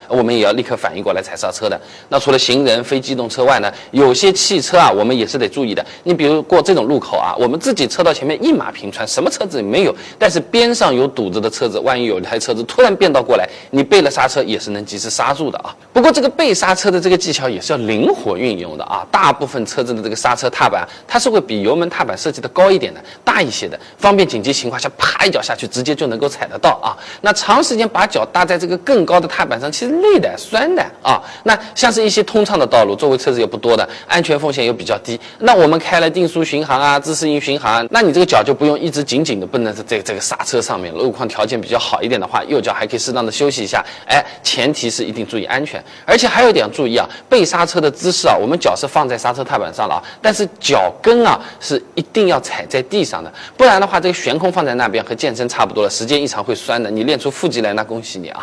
我们也要立刻反应过来踩刹车的。那除了行人、非机动车外呢，有些汽车啊，我们也是得注意的。你比如过这种路口啊，我们自己车道前面一马平川，什么车子也没有，但是边上有堵着的车子，万一有一台车子突然变道过来，你备了刹车也是能及时刹住的啊。不过这个备刹车的这个技巧也是要灵活运用的啊。大部分车子的这个刹车踏板，它是会比油门踏板设计的高一点的，大一些的，方便紧急情况下啪一脚下去直接就能够踩得到啊。那长时间把脚搭在这个更高的踏板上，其实累的酸的啊。那像是一些通畅的道路，周围车子又不多的，安全风险又比较低，那我们开了定速巡航啊、自适应巡航，那你这个脚就不用一直紧紧的绷在这个刹车上面，路况条件比较好一点的话，右脚还可以适当的休息一下。哎，前提是一定注意安全，而且还有一点要注意啊，备刹车的姿势啊，我们脚是放在刹车踏板上了啊，但是脚跟啊是一定要踩在地上的，不然的话，这个悬空放在那边和健身差不多了，时间一长会酸的。你练出腹肌来，那恭喜你啊！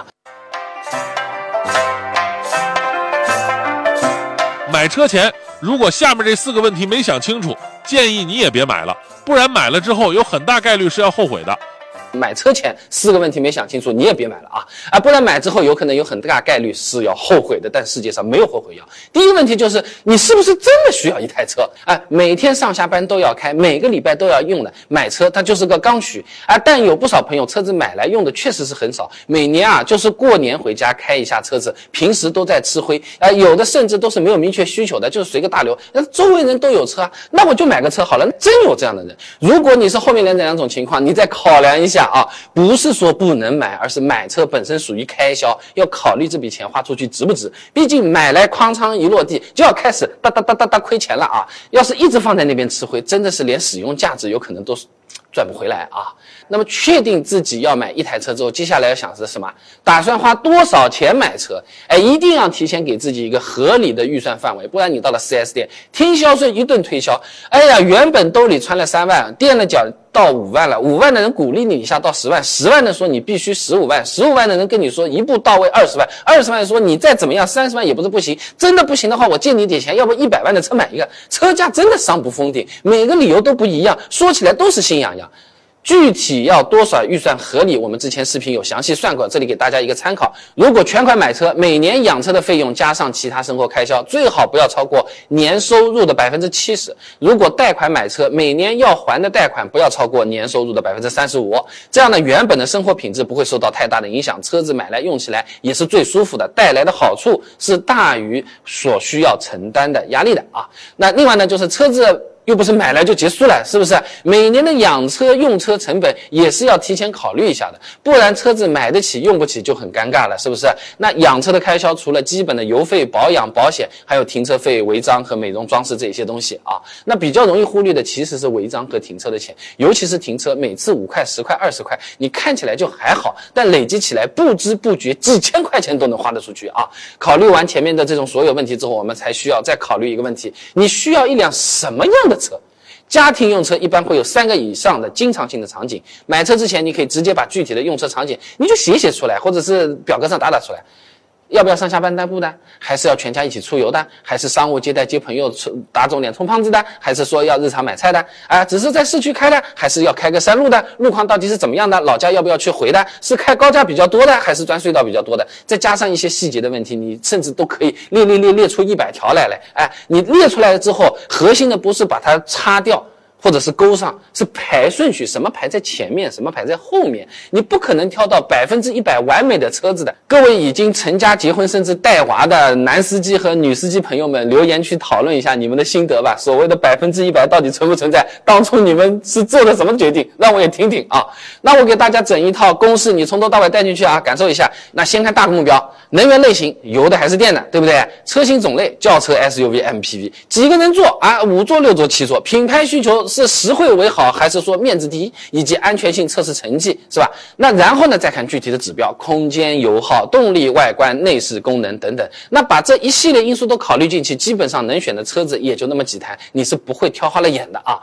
买车前，如果下面这4个问题没想清楚，建议你也别买了，不然买了之后有很大概率是要后悔的。 买车前4个问题没想清楚，你也别买了啊！不然买之后有可能有很大概率是要后悔的，但世界上没有后悔药。第一个问题就是你是不是真的需要一台车啊？每天上下班都要开，每个礼拜都要用的，买车它就是个刚需啊！但有不少朋友车子买来用的确实是很少，每年啊就是过年回家开一下车子，平时都在吃灰啊，有的甚至都是没有明确需求的，就是随个大流。那周围人都有车啊，那我就买个车好了。真有这样的人，如果你是后面的两种情况，你再考量一下啊，不是说不能买，而是买车本身属于开销，要考虑这笔钱花出去值不值。毕竟买来哐当一落地就要开始哒亏钱了啊！要是一直放在那边吃灰，真的是连使用价值有可能都是赚不回来啊。那么确定自己要买一台车之后，接下来要想的是什么？打算花多少钱买车？一定要提前给自己一个合理的预算范围，不然你到了 4S 店，听销售一顿推销，原本兜里揣了3万，垫了脚到5万了，5万的人鼓励你一下到10万，10万的说你必须15万，15万的人跟你说一步到位20万，20万说你再怎么样30万也不是不行，真的不行的话我借你点钱，要不100万的车买一个。车价真的上不封顶，每个理由都不一样，说起来都是心痒痒。具体要多少预算合理，我们之前视频有详细算过，这里给大家一个参考。如果全款买车，每年养车的费用加上其他生活开销，最好不要超过年收入的 70%。如果贷款买车，每年要还的贷款不要超过年收入的 35%。这样呢，原本的生活品质不会受到太大的影响，车子买来用起来也是最舒服的，带来的好处是大于所需要承担的压力的啊。那另外呢，就是车子又不是买来就结束了，是不是？每年的养车用车成本也是要提前考虑一下的，不然车子买得起用不起就很尴尬了，是不是？那养车的开销除了基本的油费、保养、保险，还有停车费、违章和美容装饰这些东西啊。那比较容易忽略的其实是违章和停车的钱，尤其是停车，每次5块、10块、20块，你看起来就还好，但累积起来不知不觉几千块钱都能花得出去啊。考虑完前面的这种所有问题之后，我们才需要再考虑一个问题，你需要一辆什么样的车？家庭用车一般会有3个以上的经常性的场景，买车之前你可以直接把具体的用车场景你就写出来，或者是表格上打出来。要不要上下班代步的？还是要全家一起出游的？还是商务接待接朋友打肿脸充胖子的？还是说要日常买菜的？只是在市区开的？还是要开个山路的？路况到底是怎么样的？老家要不要去回的？是开高架比较多的，还是钻隧道比较多的？再加上一些细节的问题，你甚至都可以列出100条来。你列出来了之后，核心的不是把它擦掉或者是勾上，是排顺序，什么排在前面，什么排在后面。你不可能挑到100%完美的车子的。各位已经成家结婚甚至带娃的男司机和女司机朋友们，留言去讨论一下你们的心得吧。所谓的100%到底存不存在？当初你们是做的什么决定？让我也听听啊。那我给大家整一套公式，你从头到尾带进去啊，感受一下。那先看大目标，能源类型，油的还是电的，对不对？车型种类，轿车、SUV、MPV， 几个人坐5座、6座、7座，品牌需求是实惠为好，还是说面子第一，以及安全性测试成绩，是吧？那然后呢，再看具体的指标，空间、油耗、动力、外观、内饰功能等等。那把这一系列因素都考虑进去，基本上能选的车子也就那么几台，你是不会挑花了眼的啊。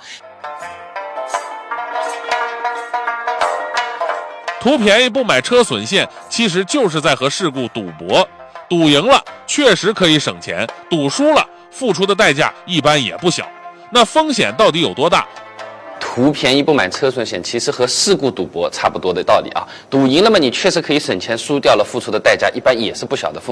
图便宜不买车损线，其实就是在和事故赌博。赌赢了确实可以省钱，赌输了付出的代价一般也不小。那风险到底有多大？ 图便宜不买车损险，其实和事故赌博差不多的道理啊。赌赢了嘛，你确实可以省钱；输掉了，付出的代价一般也是不小的。